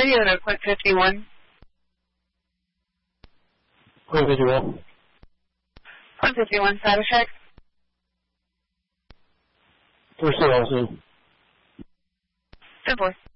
radio to Point 51. Point 51. Point 51, status check. First Austin. 10-4.